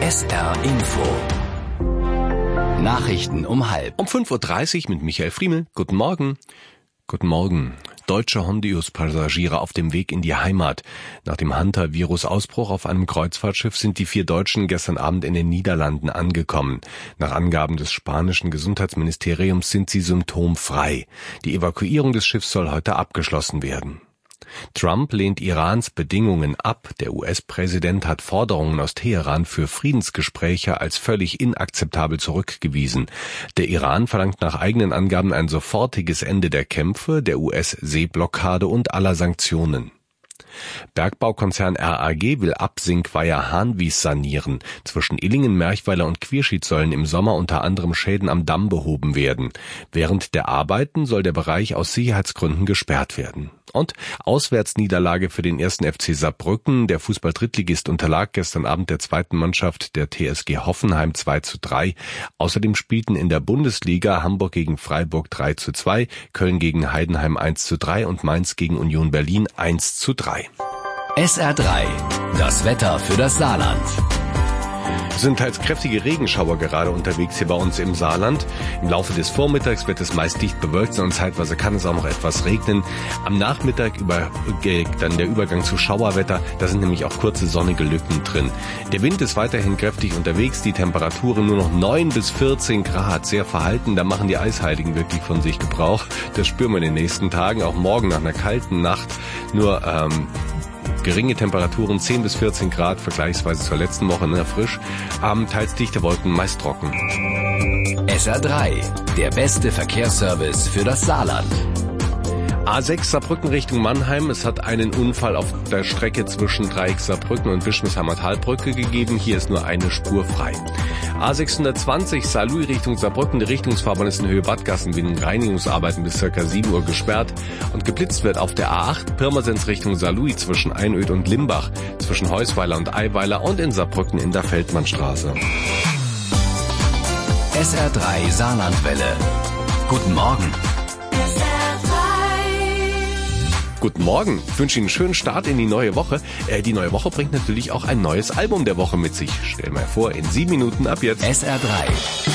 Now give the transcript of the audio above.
SR Info. Nachrichten um 12:30. Um 5:30 Uhr mit Michael Friemel. Guten Morgen. Guten Morgen. Deutsche Hondius-Passagiere auf dem Weg in die Heimat. Nach dem Hunter-Virus-Ausbruch auf einem Kreuzfahrtschiff sind die 4 Deutschen gestern Abend in den Niederlanden angekommen. Nach Angaben des spanischen Gesundheitsministeriums sind sie symptomfrei. Die Evakuierung des Schiffs soll heute abgeschlossen werden. Trump lehnt Irans Bedingungen ab. Der US-Präsident hat Forderungen aus Teheran für Friedensgespräche als völlig inakzeptabel zurückgewiesen. Der Iran verlangt nach eigenen Angaben ein sofortiges Ende der Kämpfe, der US-Seeblockade und aller Sanktionen. Bergbaukonzern RAG will Absinkweiher Hahnwies sanieren. Zwischen Illingen, Merchweiler und Quierschied sollen im Sommer unter anderem Schäden am Damm behoben werden. Während der Arbeiten soll der Bereich aus Sicherheitsgründen gesperrt werden. Und Auswärtsniederlage für den 1. FC Saarbrücken. Der Fußball-Drittligist unterlag gestern Abend der zweiten Mannschaft der TSG Hoffenheim 2:3. Außerdem spielten in der Bundesliga Hamburg gegen Freiburg 3:2, Köln gegen Heidenheim 1:3 und Mainz gegen Union Berlin 1:3. SR3, das Wetter für das Saarland. Es sind teils kräftige Regenschauer gerade unterwegs hier bei uns im Saarland. Im Laufe des Vormittags wird es meist dicht bewölkt und zeitweise kann es auch noch etwas regnen. Am Nachmittag dann der Übergang zu Schauerwetter. Da sind nämlich auch kurze sonnige Lücken drin. Der Wind ist weiterhin kräftig unterwegs. Die Temperaturen nur noch 9 bis 14 Grad. Sehr verhalten. Da machen die Eisheiligen wirklich von sich Gebrauch. Das spüren wir in den nächsten Tagen. Auch morgen nach einer kalten Nacht. Nur geringe Temperaturen, 10 bis 14 Grad, vergleichsweise zur letzten Woche, frisch. Teils dichte Wolken, meist trocken. SR3, der beste Verkehrsservice für das Saarland. A6 Saarbrücken Richtung Mannheim. Es hat einen Unfall auf der Strecke zwischen Dreieck Saarbrücken und Bischmisheimer Talbrücke gegeben. Hier ist nur eine Spur frei. A620 Saarlouis Richtung Saarbrücken. Die Richtungsfahrbahn ist in Höhe Badgassen wegen Reinigungsarbeiten bis ca. 7 Uhr gesperrt. Und geblitzt wird auf der A8 Pirmasens Richtung Saarlouis zwischen Einöd und Limbach, zwischen Heusweiler und Eiweiler und in Saarbrücken in der Feldmannstraße. SR3 Saarlandwelle. Guten Morgen. Guten Morgen, ich wünsche Ihnen einen schönen Start in die neue Woche. Die neue Woche bringt natürlich auch ein neues Album der Woche mit sich. Stell mal vor, in 7 Minuten ab jetzt. SR3.